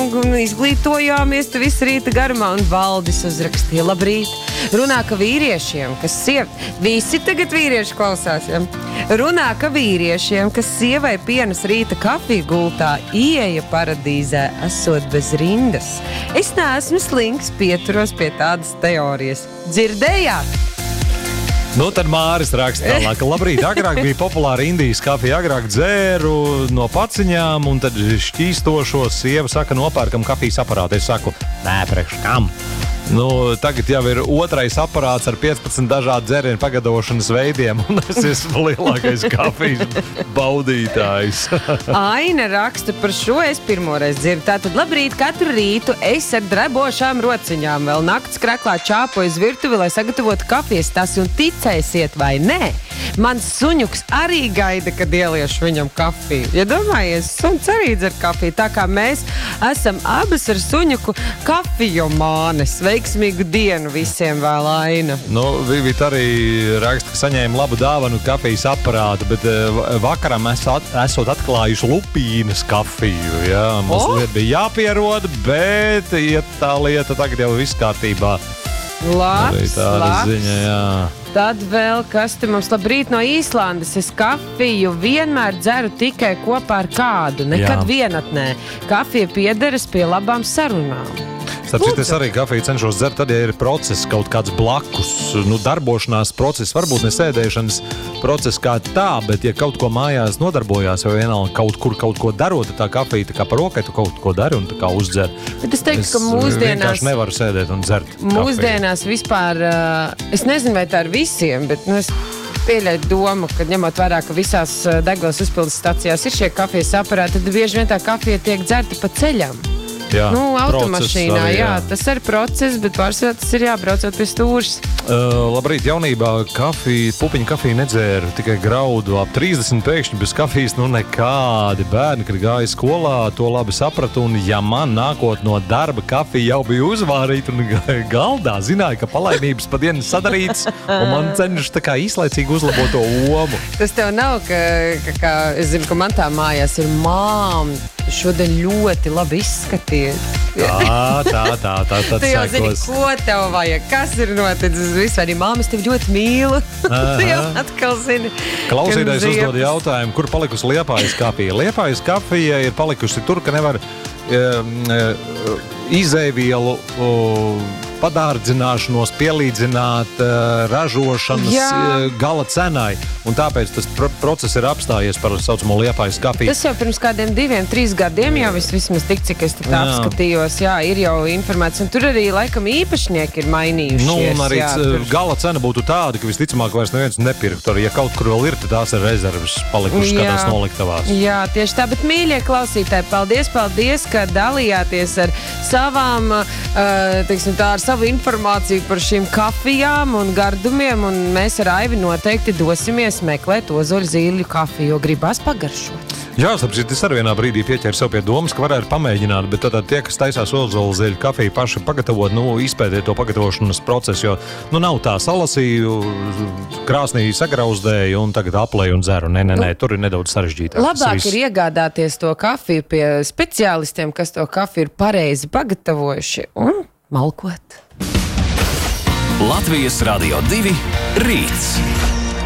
un izglītojāmies tu visu rīta garumā, un Valdis uzrakstīja, labrīt. Runā, ka vīriešiem, kas visi tagad vīrieši klausās, ja? Runā, ka vīriešiem, kas sievai pienes rīta kafiju gultā, ieeja paradīzē, esot bez rindas. Es neesmu slings, pieturos pie tādas teorijas. Dzirdējāt? Nu, tad Māris raksta tālāk. Labrīt, agrāk bija populāra Indijas kafija, agrāk dzēru no paciņām, un tad šķīstošo sieva saka, nopērkam kafijas aparātu. Es saku, nē, priekš kam? Nu, tagad jau ir otrais aparāts ar 15 dažādu dzērienu pagadošanas veidiem, un es esmu lielākais kafijas baudītājs. Aina raksta par šo, es pirmoreiz dzirdu. Tātad, labrīt, katru rītu es ar drebošām rociņām vēl nakts kreklā čāpoju uz virtuvi, lai sagatavotu kafijas tasi, un ticēsiet vai nē, mans suņuks arī gaida, kad ieliešu viņam kafiju. Ja domājies, suns arī dzer kafiju, tā kā mēs esam abas ar suņuku kafijomānes. Veiksmīgu dienu visiem vēl, Aina. Nu, Vivita arī raksta, ka saņēma labu dāvanu kafijas aparātu, bet vakaram esot atklājuši lupīnas kafiju. Jā, mazliet bija jāpierod, bet iet tā lieta tagad jau viss kārtībā. Labs. Ziņa, jā. Tad vēl, kas te mums labrīt no Īslandes, es kafiju vienmēr dzeru tikai kopā ar kādu, nekad vienatnē. Kafija piederas pie labām sarunām. Starp citu, es arī kafiju cenšos dzert, tad, ja ir process kaut kāds blakus, darbošanās process, varbūt ne sēdēšanas process kā tā, bet ja kaut ko mājās nodarbojās, vai vienalga kaut ko darot, tā kafija tā kā par rokai, tu kaut ko dari un tā kā uzdzer. Bet es teiktu, ka mūsdienās... vienkārši nevaru sēdēt un dzert kafiju. Mūsdienās vispār, es nezinu, vai tā ir visiem, bet es pieļauju domu, ka ņemot vērā, ka visās degvielas uzpildes stacijās ir šie kafijas aparāti, tad bieži vien tā kafija tiek dzerta pa ceļam. Jā, automašīnā, arī, jā. Tas ir process, bet pārsvarā tas ir jābraucot pie stūras. Labrīt, jaunībā pupiņu kafiju nedzēru, tikai graudu. Ap 30 pēkšņi bez kafijas, nekādi bērni, kad gāja skolā, to labi sapratu, un ja man nākot no darba kafija jau bija uzvārīta un galdā, zināja, ka palaimības pa dienu sadarīts, un man cenšas tā kā īslaicīgi uzlabot to omu. Tas tev nav, ka es zinu, ka man tā mājās ir māma. Šodien ļoti labi izskaties. Tā tu jau zini, ko tev vajag, kas ir noticis vispār. Arī māmas tevi ļoti mīlu. Tu jau atkal zini. Klausītājs uzdod jautājumu, kur palikusi Liepājas kafija. Liepājas kafija ir palikusi tur, ka nevar izēvielu padārdzināšanos pielīdzināt ražošanas gala cenai. Un tāpēc tas process ir apstājies par saucamo Liepājas kafiju. Tas jau pirms kādiem 2-3 gadiem jau vismaz tik, cik es tā apskatījos. Jā, ir jau informācija. Un tur arī laikam īpašnieki ir mainījušies. Nu, un arī gala cena būtu tāda, ka visticamāk vairs neviens nepirktu. Ja kaut kur vēl ir, tad tās ir rezerves palikušas kādās noliktavās. Jā, tieši tā. Bet, mīļie klausītāji, paldies, ka dalījāties ar savām, ar savu informāciju par šīm kafijām un gardumiem, un mēs ar Aivi noteikti dosimies meklēt ozoļu zīļu kafiju, jo gribās pagaršot. Jā, sapratu, es arī vienā brīdī pieķēru sev pie domas, ka varētu pamēģināt, bet tad tie, kas taisās ozoļu zīļu kafiju paši pagatavot, izpētēt to pagatavošanas procesu, jo nav tā salasīju, krāsnī sagrauzdēju un tagad aplēju un dzeru. Nē, tur ir nedaudz sarežģītāk. Labāk ir iegādāties to kafiju pie speciālistiem, kas to kafiju ir pareizi pagatavojuši un malkot. Latvijas Radio 2 rīts.